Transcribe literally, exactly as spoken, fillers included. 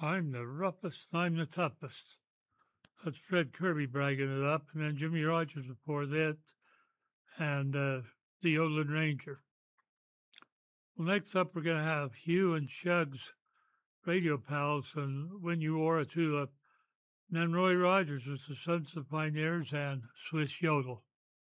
I'm the roughest, I'm the toughest. That's Fred Kirby bragging it up, and then Jimmy Rogers before that, and uh, the Yodeling Ranger. Well, next up, we're going to have Hugh and Shug's Radio Pals and When You Wore a Tulip. And then Roy Rogers with the Sons of Pioneers and Swiss Yodel.